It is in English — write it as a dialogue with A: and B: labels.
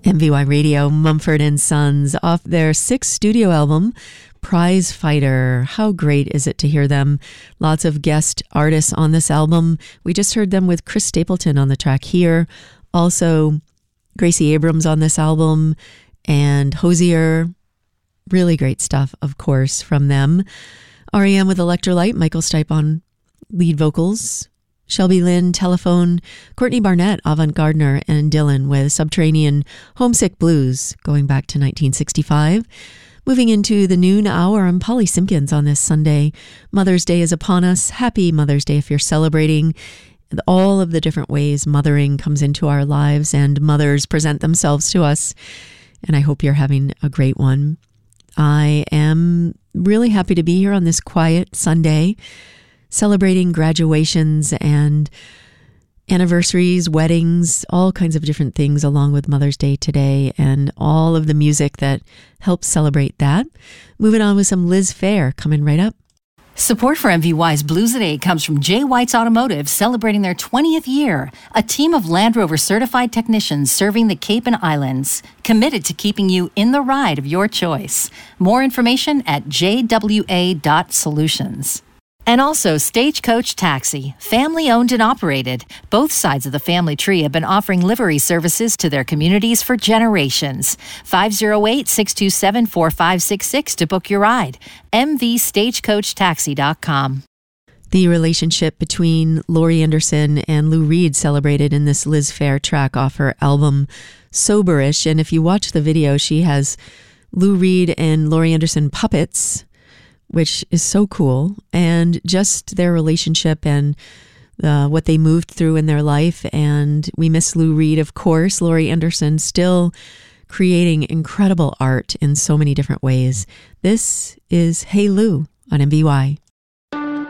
A: MVY Radio, Mumford & Sons, off their sixth studio album, Prize Fighter. How great is it to hear them? Lots of guest artists on this album. We just heard them with Chris Stapleton on the track here. Also, Gracie Abrams on this album and Hozier. Really great stuff, of course, from them. REM with Electrolyte, Michael Stipe on lead vocals. Shelby Lynn, Telephone, Courtney Barnett, Avant Gardner, and Dylan with Subterranean Homesick Blues, going back to 1965. Moving into the noon hour, I'm Polly Simpkins on this Sunday. Mother's Day is upon us. Happy Mother's Day if you're celebrating all of the different ways mothering comes into our lives and mothers present themselves to us. And I hope you're having a great one. I am really happy to be here on this quiet Sunday, celebrating graduations and anniversaries, weddings, all kinds of different things along with Mother's Day today and all of the music that helps celebrate that. Moving on with some Liz Phair coming right up.
B: Support for MVY's Blues at 8 comes from J. White's Automotive, celebrating their 20th year. A team of Land Rover certified technicians serving the Cape and Islands, committed to keeping you in the ride of your choice. More information at jwa.solutions. And also Stagecoach Taxi, family owned and operated. Both sides of the family tree have been offering livery services to their communities for generations. 508-627-4566 to book your ride. mvstagecoachtaxi.com.
A: The relationship between Laurie Anderson and Lou Reed celebrated in this Liz Phair track off her album Soberish. And if you watch the video, she has Lou Reed and Laurie Anderson puppets, which is so cool, and just their relationship and what they moved through in their life. And we miss Lou Reed, of course. Laurie Anderson still creating incredible art in so many different ways. This is Hey Lou on MVY.